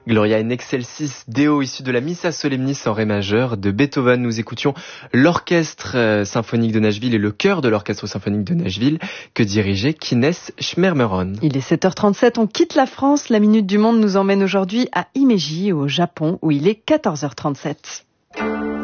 Gloria in Excelsis Deo, issu de la Missa Solemnis en ré majeur de Beethoven. Nous écoutions l'orchestre symphonique de Nashville et le chœur de l'orchestre symphonique de Nashville que dirigeait Kines Schmermeron. Il est 7h37, on quitte la France. La Minute du Monde nous emmène aujourd'hui à Himeji, au Japon, où il est 14h37.